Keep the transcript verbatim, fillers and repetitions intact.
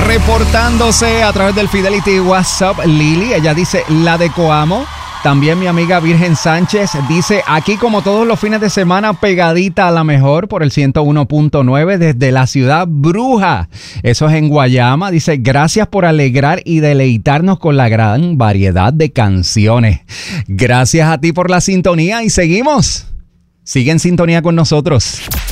reportándose a través del Fidelity WhatsApp, Lili. Ella dice, la de Coamo. También mi amiga Virgen Sánchez dice, aquí como todos los fines de semana, pegadita a la mejor por el ciento uno punto nueve desde la ciudad Bruja. Eso es en Guayama. Dice, gracias por alegrar y deleitarnos con la gran variedad de canciones. Gracias a ti por la sintonía y seguimos. Sigue en sintonía con nosotros.